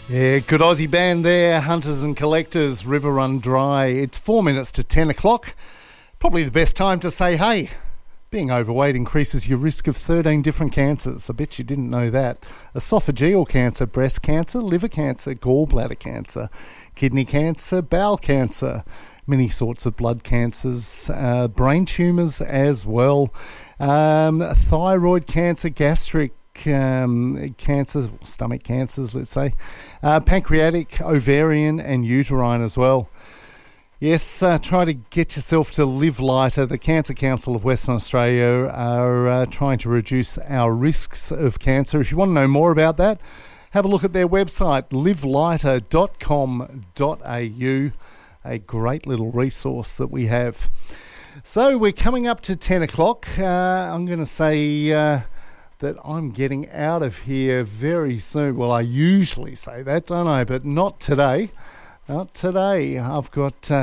Yeah, good Aussie band there, Hunters and Collectors, River Run Dry. It's 4 minutes to 10 o'clock. Probably the best time to say, hey, being overweight increases your risk of 13 different cancers. I bet you didn't know that. Esophageal cancer, breast cancer, liver cancer, gallbladder cancer, kidney cancer, bowel cancer, many sorts of blood cancers, brain tumours as well, thyroid cancer, gastric cancers, stomach cancers, let's say, pancreatic, ovarian and uterine as well. Yes, try to get yourself to live lighter. The Cancer Council of Western Australia are trying to reduce our risks of cancer. If you want to know more about that, have a look at their website, livelighter.com.au, a great little resource that we have. So we're coming up to 10 o'clock. I'm going to say that I'm getting out of here very soon. Well, I usually say that, don't I? But not today. Not today. I've got